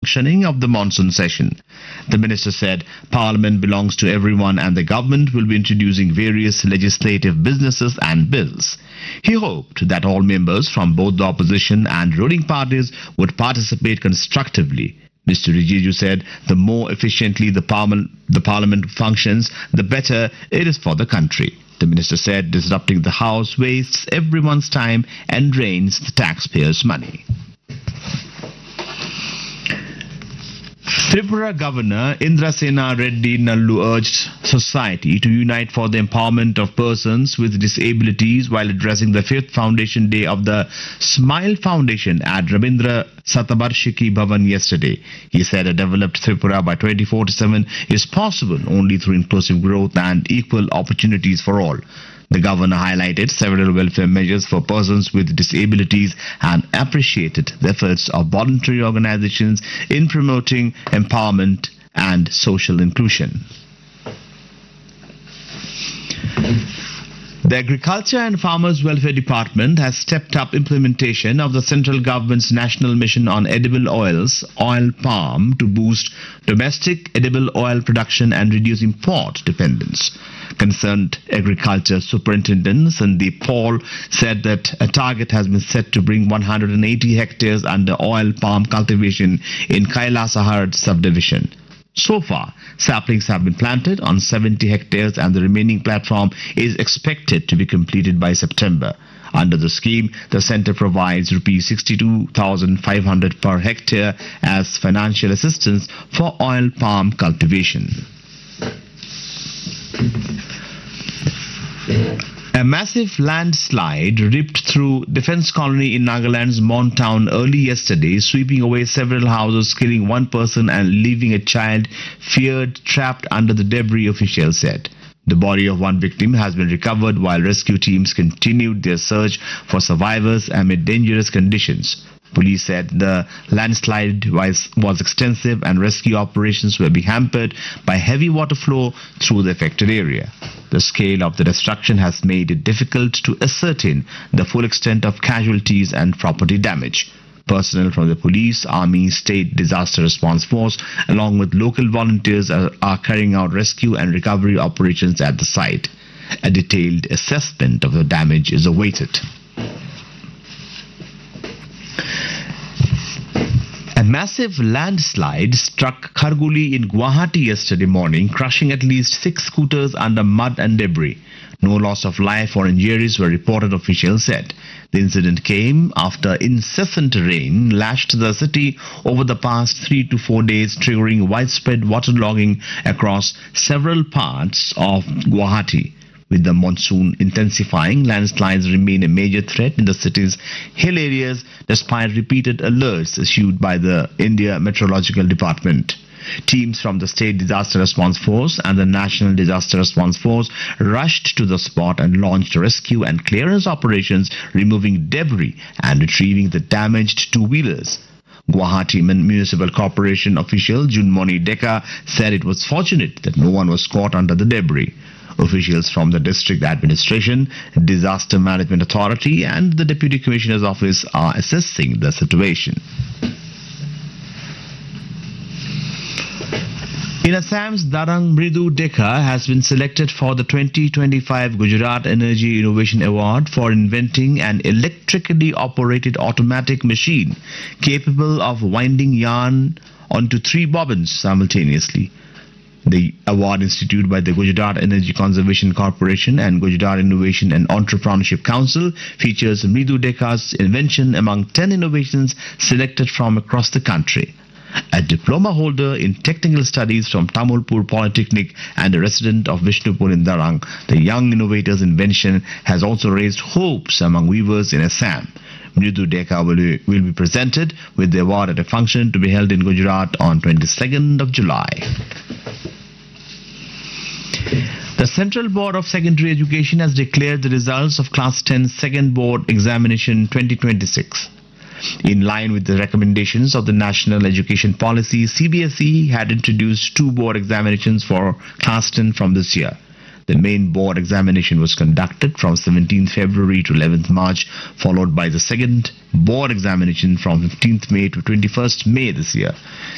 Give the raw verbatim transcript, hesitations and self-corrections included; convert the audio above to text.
functioning of the monsoon session. The minister said Parliament belongs to everyone and the government will be introducing various legislative businesses and bills. He hoped that all members from both the opposition and ruling parties would participate constructively. Mister Rijiju said the more efficiently the parliament, the parliament functions, the better it is for the country. The minister said disrupting the House wastes everyone's time and drains the taxpayers' money. Tripura Governor Indrasena Reddy Nallu urged society to unite for the empowerment of persons with disabilities while addressing the fifth Foundation Day of the Smile Foundation at Rabindra Satabarshiki Bhavan yesterday. He said a developed Tripura by twenty forty-seven is possible only through inclusive growth and equal opportunities for all. The governor highlighted several welfare measures for persons with disabilities and appreciated the efforts of voluntary organizations in promoting empowerment and social inclusion. The Agriculture and Farmers Welfare Department has stepped up implementation of the central government's national mission on edible oils, oil palm, to boost domestic edible oil production and reduce import dependence. Concerned Agriculture Superintendent Sandeep Paul said that a target has been set to bring one hundred eighty hectares under oil palm cultivation in Kailasahar subdivision. So far, saplings have been planted on seventy hectares and the remaining platform is expected to be completed by September. Under the scheme, the centre provides rupees sixty-two thousand five hundred per hectare as financial assistance for oil palm cultivation. A massive landslide ripped through Defence Colony in Nagaland's Mon town early yesterday, sweeping away several houses, killing one person and leaving a child feared trapped under the debris, officials said. The body of one victim has been recovered while rescue teams continued their search for survivors amid dangerous conditions. Police said the landslide was, was extensive and rescue operations were being hampered by heavy water flow through the affected area. The scale of the destruction has made it difficult to ascertain the full extent of casualties and property damage. Personnel from the police, army, state disaster response force, along with local volunteers are, are carrying out rescue and recovery operations at the site. A detailed assessment of the damage is awaited. A massive landslide struck Kharguli in Guwahati yesterday morning, crushing at least six scooters under mud and debris. No loss of life or injuries were reported, officials said. The incident came after incessant rain lashed the city over the past three to four days, triggering widespread waterlogging across several parts of Guwahati. With the monsoon intensifying, landslides remain a major threat in the city's hill areas despite repeated alerts issued by the India Meteorological Department. Teams from the State Disaster Response Force and the National Disaster Response Force rushed to the spot and launched rescue and clearance operations, removing debris and retrieving the damaged two-wheelers. Guwahati Municipal Corporation official Junmoni Deka said it was fortunate that no one was caught under the debris. Officials from the District Administration, Disaster Management Authority and the Deputy Commissioner's Office are assessing the situation. In Assam's Darang Mridu Deka has been selected for the twenty twenty-five Gujarat Energy Innovation Award for inventing an electrically operated automatic machine capable of winding yarn onto three bobbins simultaneously. The award, instituted by the Gujarat Energy Conservation Corporation and Gujarat Innovation and Entrepreneurship Council, features Mridu Deka's invention among ten innovations selected from across the country. A diploma holder in technical studies from Tamulpur Polytechnic and a resident of Vishnupur in Darang, the young innovator's invention has also raised hopes among weavers in Assam. Mridu Deka will be, will be presented with the award at a function to be held in Gujarat on twenty-second of July. The Central Board of Secondary Education has declared the results of Class ten Second Board Examination twenty twenty-six. In line with the recommendations of the National Education Policy, C B S E had introduced two board examinations for Class ten from this year. The main board examination was conducted from seventeenth February to eleventh March, followed by the second board examination from fifteenth May to twenty-first May this year.